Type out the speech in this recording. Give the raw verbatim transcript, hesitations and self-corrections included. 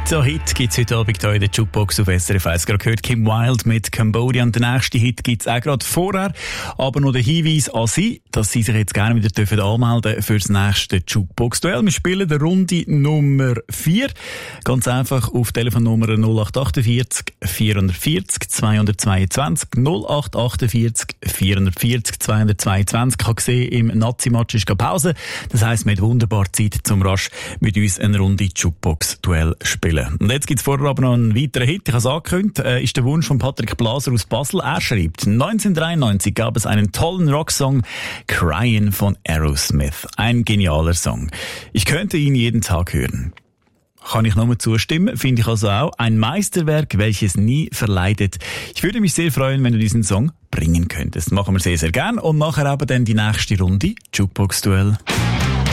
So Hit gibt's heute Abend hier in der Jukebox auf S R F eins. Gerade gehört Kim Wilde mit Cambodia. Und den nächsten Hit gibt's auch gerade vorher. Aber noch der Hinweis an Sie, dass Sie sich jetzt gerne wieder dürfen anmelden für das nächste Jukebox-Duell. Wir spielen die Runde Nummer vier. Ganz einfach auf Telefonnummer null acht achtundvierzig vierhundertvierzig zweihundertzweiundzwanzig null acht achtundvierzig vierhundertvierzig zweihundertzweiundzwanzig. Ich habe gesehen, im Nazi-Match ist Pause. Das heisst, wir haben wunderbar Zeit, zum rasch mit uns eine Runde Jukebox-Duell spielen. Und jetzt gibt's vorher aber noch einen weiteren Hit. Ich habe es angekündigt, äh, ist der Wunsch von Patrick Blaser aus Basel. Er schreibt, neunzehnhundertdreiundneunzig gab es einen tollen Rocksong, Crying von Aerosmith. Ein genialer Song. Ich könnte ihn jeden Tag hören. Kann ich nur zustimmen, finde ich also auch. Ein Meisterwerk, welches nie verleidet. Ich würde mich sehr freuen, wenn du diesen Song bringen könntest. Machen wir sehr, sehr gern. Und nachher aber dann die nächste Runde, Jukebox-Duell.